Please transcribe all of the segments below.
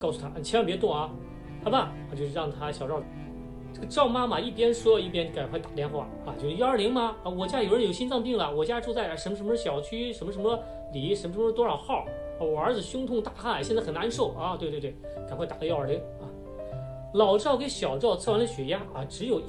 告诉他你千万别动啊，好吧？就是让他小赵。这个赵妈妈一边说一边赶快打电话啊，就是120吗？啊，我家有人有心脏病了，我家住在什么什么小区什么什么里什么什么多少号啊，我儿子胸痛大汗，现在很难受啊，对，赶快打个120啊。老赵给小赵测完了血压啊，只有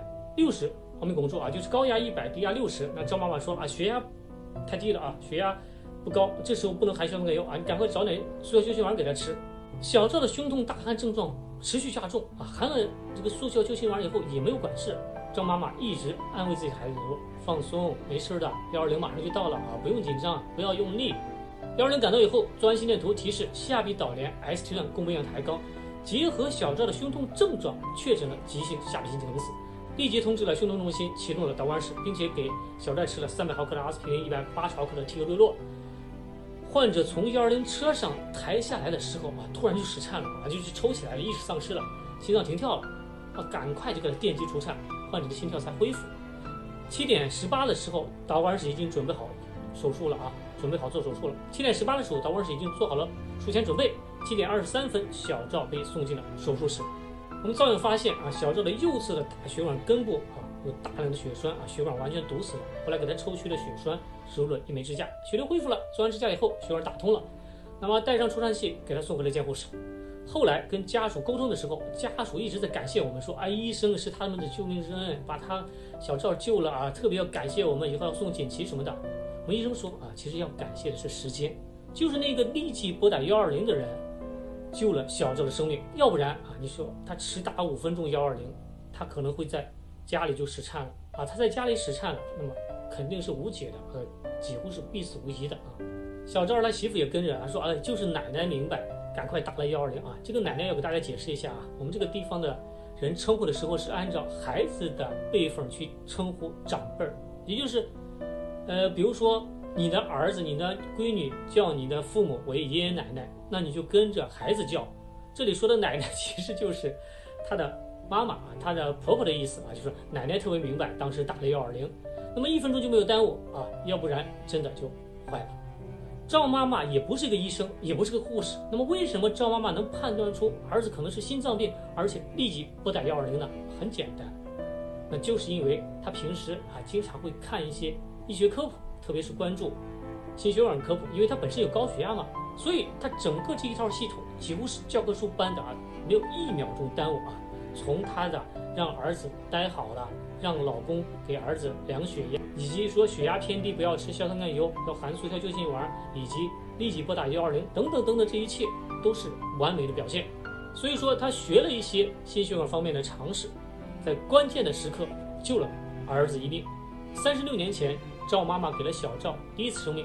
160毫米汞柱啊，就是高压100，低压60。那赵妈妈说啊，血压太低了啊，血压不高，这时候不能含硝酸甘油啊，你赶快找点速效救心丸给他吃。小赵的胸痛大汗症状持续加重啊，含了这个速效救心丸以后也没有管事。赵妈妈一直安慰自己的孩子说：“放松，没事的，120马上就到了啊，不用紧张，不要用力。”120赶到以后，做完心电图提示下臂导联 S 阶段供氧抬高，结合小赵的胸痛症状，确诊了急性下臂心肌梗死，立即通知了胸痛中心，启动了导管室，并且给小赵吃了300毫克的阿司匹林，180毫克的替格瑞洛。患者从120车上抬下来的时候啊，突然就室颤了啊，就是抽起来了，意识丧失了，心脏停跳了啊，赶快就给他电击除颤，患者的心跳才恢复。7点18的时候，导管室已经准备好手术了啊，准备好做手术了。7点18的时候，导管室已经做好了术前准备。7点23分，小赵被送进了手术室。我们照样发现啊，小赵的右侧的大血管根部啊有大量的血栓啊，血管完全堵死了。后来给他抽取了血栓，植入了一枚支架，血流恢复了。做完支架以后，血管打通了，那么带上除颤器给他送回了监护室。后来跟家属沟通的时候，家属一直在感谢我们说，医生是他们的救命之恩，把他小赵救了啊，特别要感谢我们，以后要送锦旗什么的。我们医生说啊，其实要感谢的是时间，就是那个立即拨打120的人救了小赵的生命，要不然啊，你说他迟打5分钟120，他可能会在家里就室颤了啊，他在家里室颤了，那么肯定是无解的，几乎是必死无疑的啊。小赵他媳妇也跟着，他说啊，就是奶奶明白，赶快打了120啊。这个奶奶要给大家解释一下啊，我们这个地方的人称呼的时候是按照孩子的辈分去称呼长辈儿，也就是比如说你的儿子、你的闺女叫你的父母为爷爷奶奶，那你就跟着孩子叫。这里说的奶奶其实就是他的妈妈啊，他的婆婆的意思啊，就是奶奶特别明白，当时打了120，那么1分钟就没有耽误啊，要不然真的就坏了。赵妈妈也不是一个医生，也不是个护士，那么为什么赵妈妈能判断出儿子可能是心脏病，而且立即拨打120呢？很简单，那就是因为她平时经常会看一些医学科普，特别是关注心血管科普，因为她本身有高血压嘛，所以她整个这一套系统几乎是教科书般的没有1秒钟耽误啊。从她的让儿子待好了，让老公给儿子量血压，以及说血压偏低不要吃硝酸甘油，要含速效救心丸，以及立即拨打120等等，这一切都是完美的表现。所以说他学了一些心血管方面的常识，在关键的时刻救了儿子一命。36年前，赵妈妈给了小赵第一次生命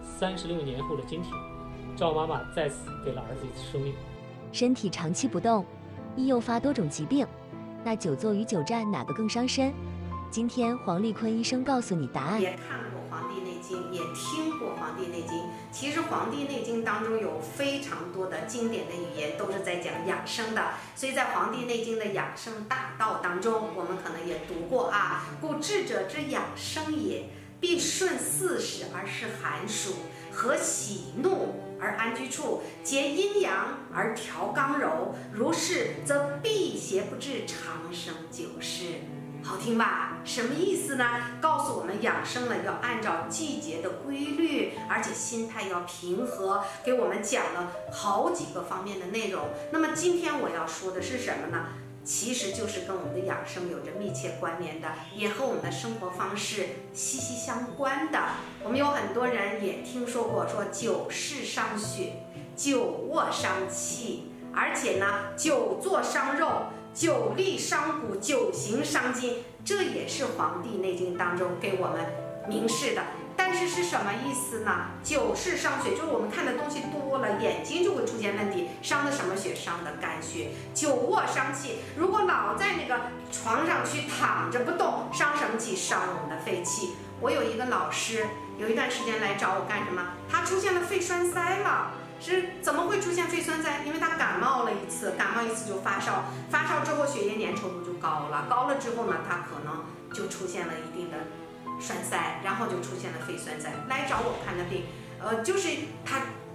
，36年后的今天，赵妈妈再次给了儿子一次生命。 身体长期不动，易诱发多种疾病，那久坐与久站哪个更伤身？今天黄立坤医生告诉你答案。 也看过《黄帝内经》，也听过《黄帝内经》。其实《黄帝内经》当中有非常多的经典的语言，都是在讲养生的。所以在《黄帝内经》的养生大道当中，我们可能也读过啊。故智者之养生也，必顺四时而适寒暑，和喜怒而安居处，结阴阳而调刚柔。如是，则辟邪不至，长生久世。好听吧？什么意思呢？告诉我们养生了要按照季节的规律，而且心态要平和，给我们讲了好几个方面的内容。那么今天我要说的是什么呢？其实就是跟我们的养生有着密切关联的，也和我们的生活方式息息相关的。我们有很多人也听说过，说久视伤血，久卧伤气，而且呢，久坐伤肉，久立伤骨，久行伤筋，这也是《黄帝内经》当中给我们明示的。但是是什么意思呢？久视伤血，就是我们看的东西多了，眼睛就会出现问题。伤的什么血？伤的肝血。久卧伤气，如果老在那个床上去躺着不动，伤什么气？伤我们的肺气。我有一个老师，有一段时间来找我干什么？他出现了肺栓塞了。是怎么会出现肺栓塞？因为他感冒了一次，感冒一次就发烧，发烧之后血液粘稠度就高了，高了之后呢，他可能就出现了一定的栓塞，然后就出现了肺栓塞。来找我看的病，就是他